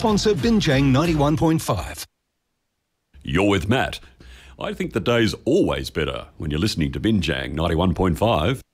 sponsor Binjang 91.5. You're with Matt. I think the day's always better when you're listening to Binjang 91.5.